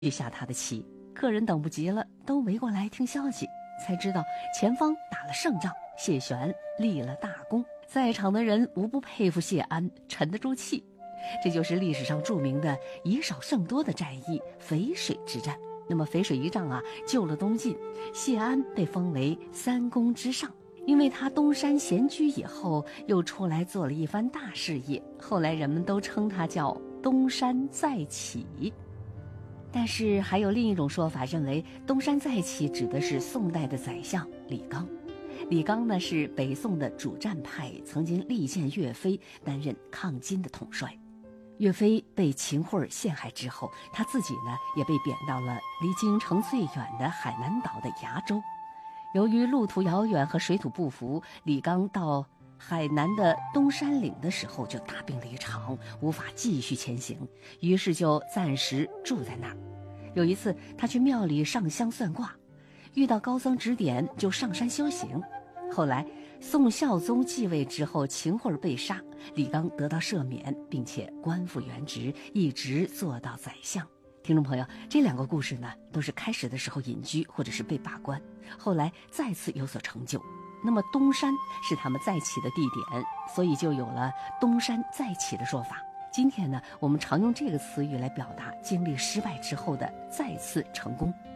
下他的棋，客人等不及了，都围过来听消息，才知道前方打了胜仗，谢玄立了大功。在场的人无不佩服谢安沉得住气。这就是历史上著名的以少胜多的战役淝水之战。那么淝水一仗啊，救了东晋，谢安被封为三公之上。因为他东山闲居以后，又出来做了一番大事业，后来人们都称他叫东山再起。但是还有另一种说法，认为东山再起指的是宋代的宰相李纲。李纲呢是北宋的主战派，曾经力荐岳飞担任抗金的统帅。岳飞被秦桧陷害之后，他自己呢也被贬到了离京城最远的海南岛的崖州。由于路途遥远和水土不服，李纲到海南的东山岭的时候就大病了一场，无法继续前行，于是就暂时住在那儿。有一次他去庙里上香算卦，遇到高僧指点，就上山修行。后来宋孝宗继位之后，秦桧被杀，李纲得到赦免，并且官复原职，一直做到宰相。听众朋友，这两个故事呢，都是开始的时候隐居或者是被罢官，后来再次有所成就。那么东山是他们再起的地点，所以就有了东山再起的说法。今天呢，我们常用这个词语来表达经历失败之后的再次成功。